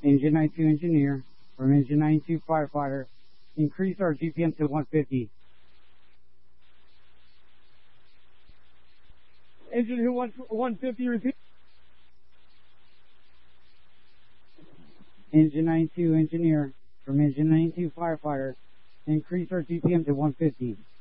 Engine 92 engineer, from engine 92 firefighter, increase our GPM to 150. Engine 150, repeat. Engine 92 engineer, from engine 92 firefighter, increase our GPM to 150.